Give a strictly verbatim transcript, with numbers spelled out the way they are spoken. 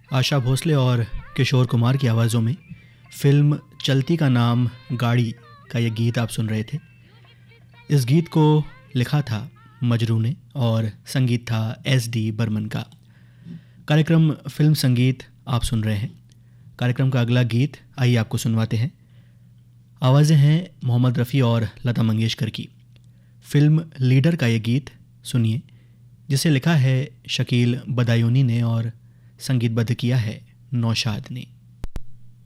आशा भोसले और किशोर कुमार की आवाज़ों में फिल्म चलती का नाम गाड़ी का ये गीत आप सुन रहे थे। इस गीत को लिखा था मजरू ने और संगीत था एस डी बर्मन का। कार्यक्रम फिल्म संगीत आप सुन रहे हैं। कार्यक्रम का अगला गीत आइए आपको सुनवाते हैं। आवाज़ें हैं मोहम्मद रफ़ी और लता मंगेशकर की। फिल्म लीडर का ये गीत सुनिए, जिसे लिखा है शकील बदायूनी ने और संगीतबद्ध किया है नौशाद ने।